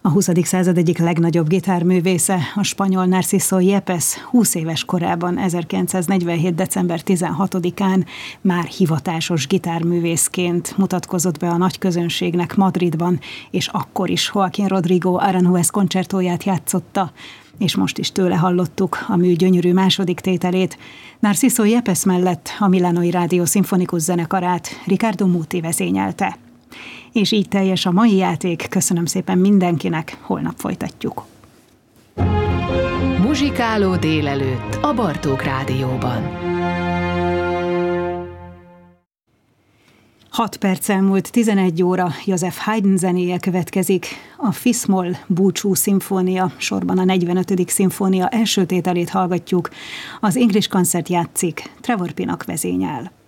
A 20. század egyik legnagyobb gitárművésze, a spanyol Narciso Yepes 20 éves korában, 1947. december 16-án már hivatásos gitárművészként mutatkozott be a nagy közönségnek Madridban, és akkor is Joaquín Rodrigo Aranjuez koncertóját játszotta, és most is tőle hallottuk a mű gyönyörű második tételét. Narciso Yepes mellett a Milánói Rádió szimfonikus zenekarát Riccardo Muti vezényelte. És így teljes a mai játék. Köszönöm szépen mindenkinek, holnap folytatjuk. Muzsikáló délelőtt a Bartók Rádióban. 6 perccel múlt 11 óra, Joseph Haydn zenéje következik. A Fis-moll búcsú szimfónia, sorban a 45. szimfónia első tételét hallgatjuk. Az English Concert játszik, Trevor Pinnock vezényel.